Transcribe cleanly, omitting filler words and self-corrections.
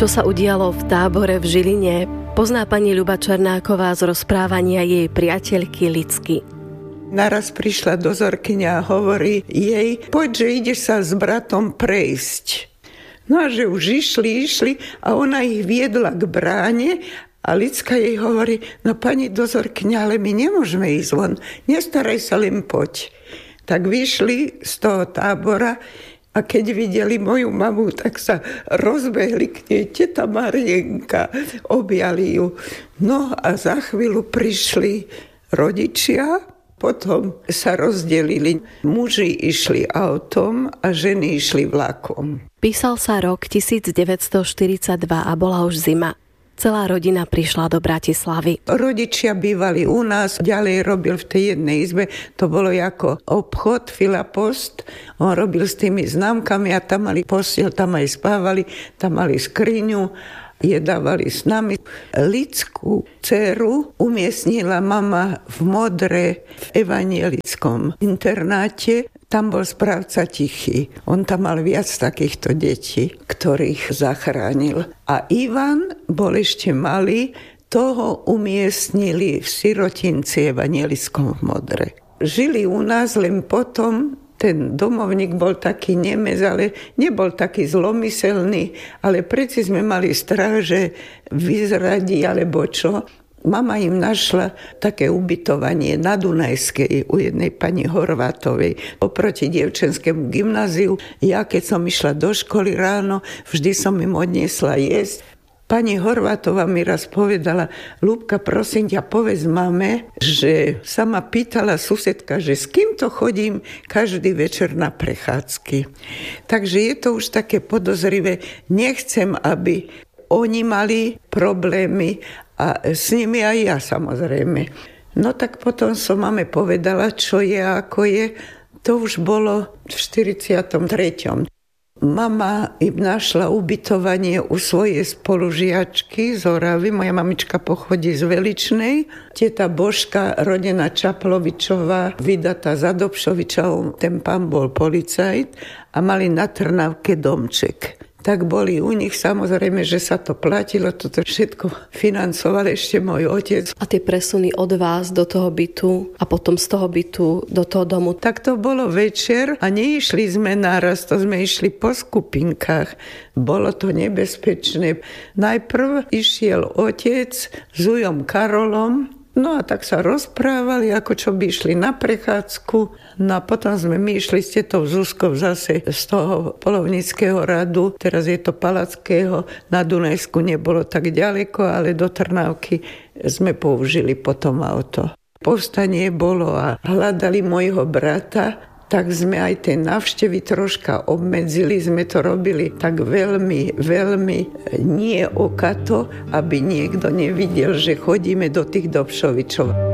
Čo sa udialo v tábore v Žiline, pozná pani Ľuba Černáková z rozprávania jej priateľky Lidsky. Naraz prišla dozorkyňa a hovorí jej, poď, že ideš sa s bratom prejsť. No a že už išli a ona ich viedla k bráne a Lidská jej hovorí, no pani dozorkyňa, ale my nemôžeme ísť von, nestaraj sa, len poď. Tak vyšli z toho tábora a keď videli moju mamu, tak sa rozbehli k nej, teta Marienka, objali ju. No a za chvíľu prišli rodičia, potom sa rozdelili. Muži išli autom a ženy išli vlakom. Písal sa rok 1942 a bola už zima. Celá rodina prišla do Bratislavy. Rodičia bývali u nás, ďalej robil v tej jednej izbe, to bolo ako obchod, Filapost. On robil s tými známkami a tam mali postiel, tam aj spávali, tam mali skriňu, jedávali s nami. Lidskú dceru umiestnila mama v Modre v evanjelickom internáte. Tam bol správca Tichý. On tam mal viac takýchto detí, ktorých zachránil. A Ivan bol ešte malý, toho umiestnili v sirotinci evanjelickom v Modre. Žili u nás, len potom ten domovník bol taký Nemec, ale nebol taký zlomyselný, ale predsa sme mali strach, že vyzradí alebo čo. Mama im našla také ubytovanie na Dunajskej u jednej pani Horvátovej oproti dievčenskému gymnáziu. Ja keď som išla do školy ráno, vždy som im odniesla jesť. Pani Horvátová mi raz povedala, Ľubka, prosím ťa, povedz mame, že sa ma pýtala susedka, že s kým to chodím každý večer na prechádzky. Takže je to už také podozrivé. Nechcem, aby oni mali problémy a s nimi aj ja samozrejme. No tak potom som mame povedala, čo je a ako je. To už bolo v 43. Mama im našla ubytovanie u svojej spolužiačky z Oravy. Moja mamička pochodí z Veličnej. Teta Božka, rodená Čaplovičová, vydatá za Dobšovičov. Ten pán bol policajt a mali na Trnavke domček. Tak boli u nich, samozrejme, že sa to platilo, toto všetko financoval ešte môj otec. A tie presuny od vás do toho bytu a potom z toho bytu do toho domu? Tak to bolo večer a neišli sme naraz, to sme išli po skupinkách. Bolo to nebezpečné. Najprv išiel otec s ujom Karolom, no a tak sa rozprávali, ako čo by išli na prechádzku. No a potom sme my išli s tetou Zuzkou zase z toho Polovníckeho radu, teraz je to Palackého, na Dunajsku nebolo tak ďaleko, ale do Trnavky sme použili potom auto. Povstanie bolo a hľadali mojho brata, tak sme aj tie návštevy troška obmedzili, sme to robili tak veľmi, veľmi nie okato, aby niekto nevidel, že chodíme do tých Dobšovičov.